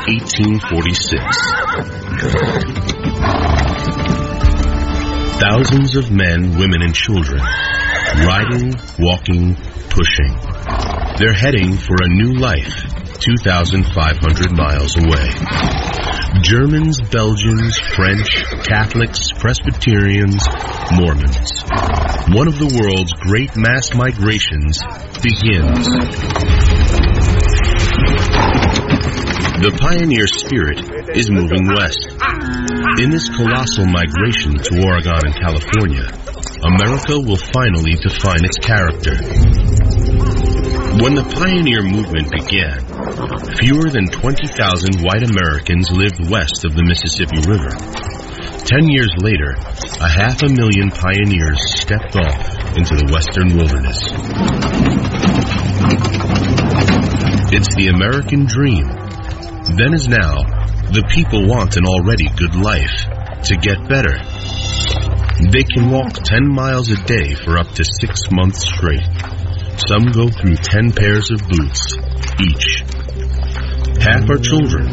1846. Thousands of men, women, and children, riding, walking, pushing. They're heading for a new life, 2,500 miles away. Germans, Belgians, French, Catholics, Presbyterians, Mormons. One of the world's great mass migrations begins. The pioneer spirit is moving west. In this colossal migration to Oregon and California, America will finally define its character. When the pioneer movement began, fewer than 20,000 white Americans lived west of the Mississippi River. 10 years later, 500,000 pioneers stepped off into the western wilderness. It's the American dream. Then as now, the people want an already good life to get better. They can walk 10 miles a day for up to 6 months straight. Some go through 10 pairs of boots each. Half are children.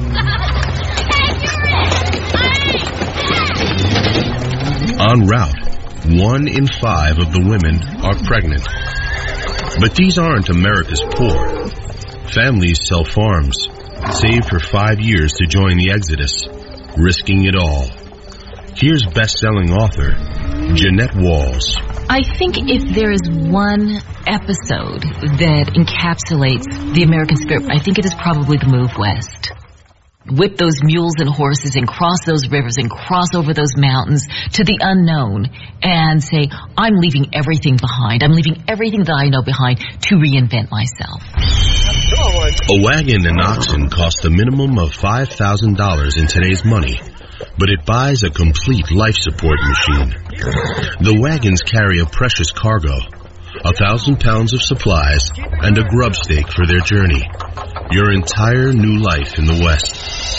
En route, 1 in 5 of the women are pregnant. But these aren't America's poor. Families sell farms, save for 5 years to join the exodus, risking it all. Here's best-selling author Jeanette Walls. I think if there is one episode that encapsulates the American spirit, I think it is probably the move west. Whip those mules and horses and cross those rivers and cross over those mountains to the unknown and say, I'm leaving everything behind. I'm leaving everything that I know behind to reinvent myself. A wagon and oxen cost a minimum of $5,000 in today's money, but it buys a complete life support machine. The wagons carry a precious cargo, 1,000 pounds of supplies, and a grub stake for their journey. Your entire new life in the West.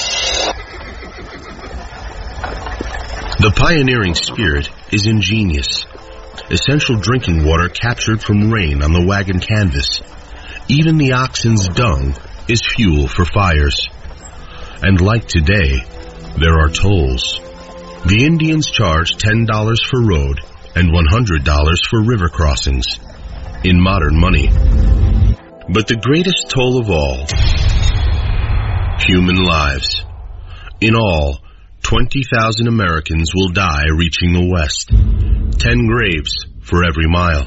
The pioneering spirit is ingenious. Essential drinking water captured from rain on the wagon canvas. Even the oxen's dung is fuel for fires. And like today, there are tolls. The Indians charge $10 for road and $100 for river crossings, in modern money. But the greatest toll of all, human lives. In all, 20,000 Americans will die reaching the West. 10 graves for every mile.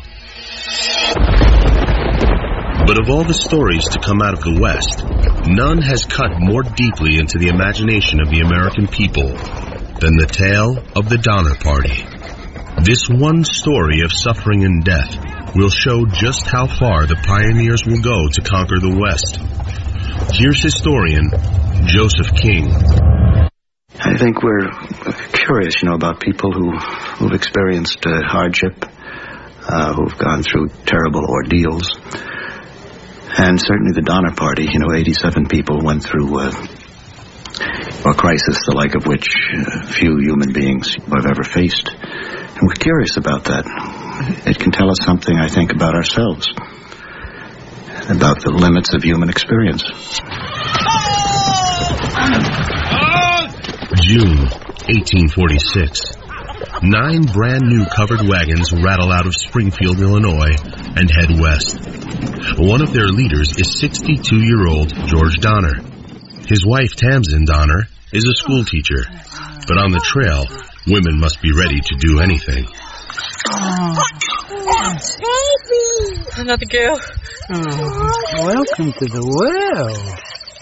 But of all the stories to come out of the West, none has cut more deeply into the imagination of the American people than the tale of the Donner Party. This one story of suffering and death will show just how far the pioneers will go to conquer the West. Here's historian Joseph King. I think we're curious, about people who've experienced hardship, who've gone through terrible ordeals. And certainly the Donner Party, 87 people went through a crisis the like of which few human beings have ever faced. And we're curious about that. It can tell us something, I think, about ourselves, about the limits of human experience. June 1846. 9 brand new covered wagons rattle out of Springfield, Illinois, and head west. One of their leaders is 62-year-old George Donner. His wife, Tamsin Donner, is a school teacher. But on the trail, women must be ready to do anything. Baby! Another girl. Welcome to the world.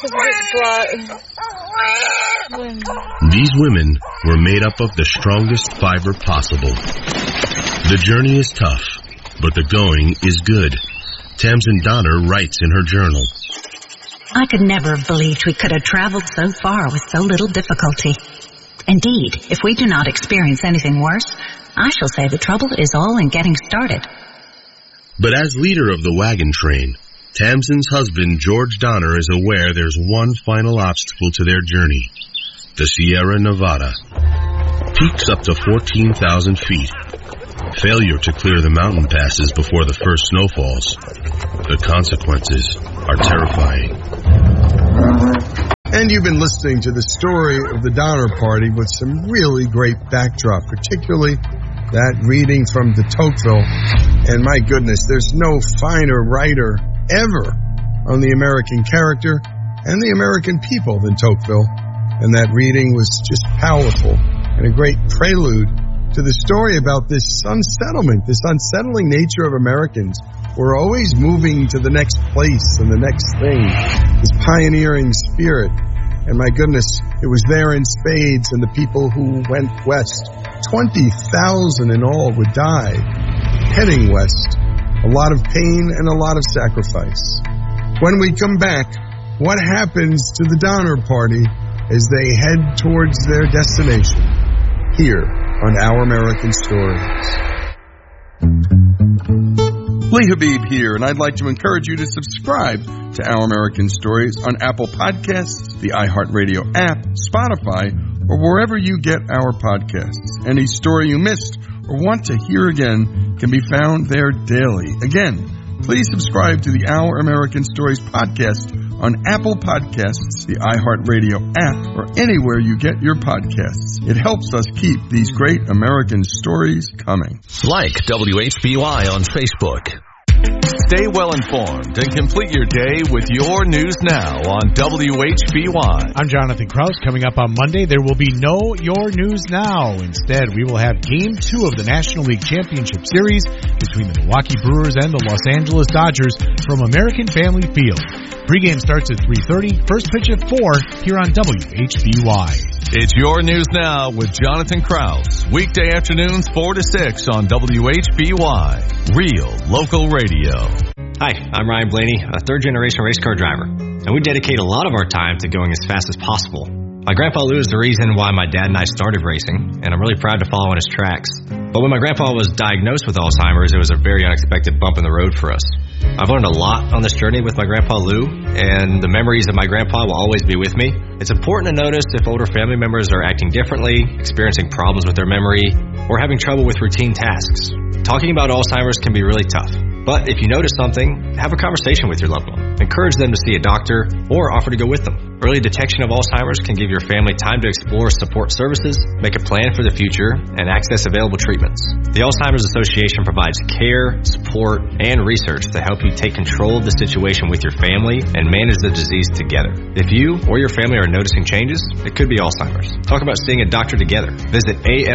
These women were made up of the strongest fiber possible. The journey is tough, but the going is good. Tamsin Donner writes in her journal, I could never have believed we could have traveled so far with so little difficulty. Indeed, if we do not experience anything worse, I shall say the trouble is all in getting started. But as leader of the wagon train, Tamsin's husband, George Donner, is aware there's one final obstacle to their journey, the Sierra Nevada. Peaks up to 14,000 feet. Failure to clear the mountain passes before the first snowfalls. The consequences are terrifying. And you've been listening to the story of the Donner Party with some really great backdrop, particularly that reading from de Tocqueville. And my goodness, there's no finer writer ever on the American character and the American people than Tocqueville. And that reading was just powerful and a great prelude to the story about this unsettlement, this unsettling nature of Americans. We're always moving to the next place and the next thing, this pioneering spirit. And my goodness, it was there in spades, and the people who went west, 20,000 in all would die heading west. A lot of pain and a lot of sacrifice. When we come back, what happens to the Donner Party as they head towards their destination here on Our American Stories? Lee Habib here, and I'd like to encourage you to subscribe to Our American Stories on Apple Podcasts, the iHeartRadio app, Spotify, or wherever you get our podcasts. Any story you missed or want to hear again can be found there daily. Again, please subscribe to the Our American Stories podcast on Apple Podcasts, the iHeartRadio app, or anywhere you get your podcasts. It helps us keep these great American stories coming. Like WHBY on Facebook. Stay well informed and complete your day with your news now on WHBY. I'm Jonathan Krause. Coming up on Monday, there will be no Your News Now. Instead, we will have Game 2 of the National League Championship Series between the Milwaukee Brewers and the Los Angeles Dodgers from American Family Field. Pregame starts at 3:30, first pitch at 4 here on WHBY. It's Your News Now with Jonathan Krause. Weekday afternoons 4 to 6 on WHBY. Real local radio. Hi, I'm Ryan Blaney, a third-generation race car driver, and we dedicate a lot of our time to going as fast as possible. My Grandpa Lou is the reason why my dad and I started racing, and I'm really proud to follow in his tracks. But when my grandpa was diagnosed with Alzheimer's, it was a very unexpected bump in the road for us. I've learned a lot on this journey with my Grandpa Lou, and the memories of my grandpa will always be with me. It's important to notice if older family members are acting differently, experiencing problems with their memory, or having trouble with routine tasks. Talking about Alzheimer's can be really tough. But if you notice something, have a conversation with your loved one. Encourage them to see a doctor or offer to go with them. Early detection of Alzheimer's can give your family time to explore support services, make a plan for the future, and access available treatments. The Alzheimer's Association provides care, support, and research to help you take control of the situation with your family and manage the disease together. If you or your family are noticing changes, it could be Alzheimer's. Talk about seeing a doctor together. Visit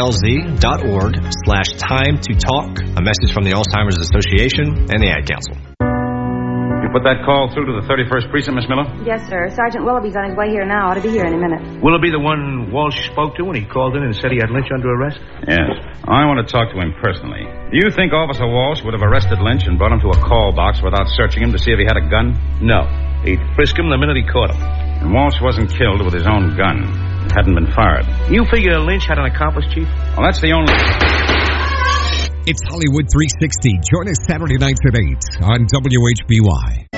alz.org/time-to-talk. A message from the Alzheimer's Association and the Ad Council. You put that call through to the 31st Precinct, Miss Miller? Yes, sir. Sergeant Willoughby's on his way here now. Ought to be here any minute. Willoughby the one Walsh spoke to when he called in and said he had Lynch under arrest? Yes. I want to talk to him personally. Do you think Officer Walsh would have arrested Lynch and brought him to a call box without searching him to see if he had a gun? No. He'd frisk him the minute he caught him. And Walsh wasn't killed with his own gun. It hadn't been fired. You figure Lynch had an accomplice, Chief? Well, that's the only... It's Hollywood 360. Join us Saturday nights at 8 on WHBY.